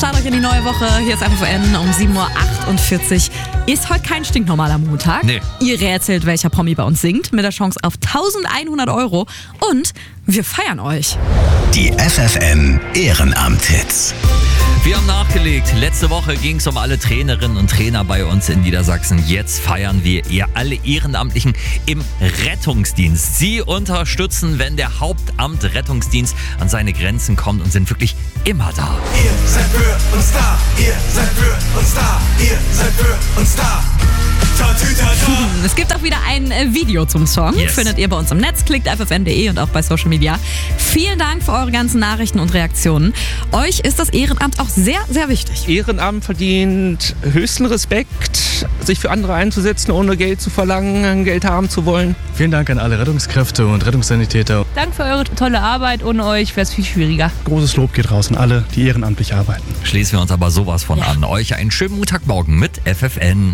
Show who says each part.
Speaker 1: Start euch in die neue Woche. Hier ist FFN um 7.48 Uhr. Ist heute kein stinknormaler Montag.
Speaker 2: Nee.
Speaker 1: Ihr rätselt, welcher Promi bei uns singt, mit der Chance auf 1.100 € und wir feiern euch.
Speaker 3: Die FFN Ehrenamt-Hits.
Speaker 2: Wir haben nachgelegt. Letzte Woche ging es um alle Trainerinnen und Trainer bei uns in Niedersachsen. Jetzt feiern wir alle Ehrenamtlichen im Rettungsdienst. Sie unterstützen, wenn der Hauptamt Rettungsdienst an seine Grenzen kommt und sind wirklich immer da.
Speaker 4: Ihr seid für uns da, ihr seid für uns da, ihr seid für uns da.
Speaker 1: Es gibt auch wieder ein Video zum Song.
Speaker 2: Yes.
Speaker 1: Findet ihr bei uns im Netz. Klickt ffn.de und auch bei Social Media. Vielen Dank für eure ganzen Nachrichten und Reaktionen. Euch ist das Ehrenamt auch sehr, sehr wichtig.
Speaker 5: Ehrenamt verdient höchsten Respekt, sich für andere einzusetzen, ohne Geld zu verlangen, Geld haben zu wollen.
Speaker 6: Vielen Dank an alle Rettungskräfte und Rettungssanitäter.
Speaker 7: Danke für eure tolle Arbeit. Ohne euch wäre es viel schwieriger.
Speaker 6: Großes Lob geht raus an alle, die ehrenamtlich arbeiten.
Speaker 2: Schließen wir uns aber sowas von an. Euch einen schönen Montagmorgen mit FFN.